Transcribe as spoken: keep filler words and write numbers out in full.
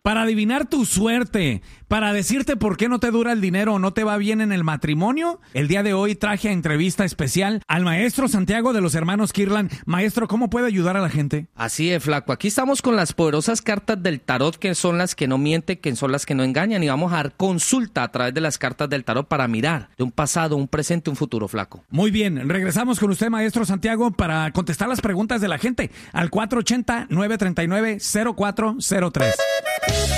para adivinar tu suerte, para decirte por qué no te dura el dinero o no te va bien en el matrimonio. El día de hoy traje a entrevista especial al maestro Santiago de los hermanos Kirlan. Maestro, ¿cómo puede ayudar a la gente? Así es, flaco. Aquí estamos con las poderosas cartas del tarot, que son las que no mienten, que son las que no engañan, y vamos a dar consulta a través de las cartas del tarot para mirar de un pasado, un presente, un futuro, flaco. Muy bien, regresamos con usted, maestro Santiago, para contestar las preguntas de la gente al cuatro ocho cero, nueve tres nueve, cero cuatro cero tres.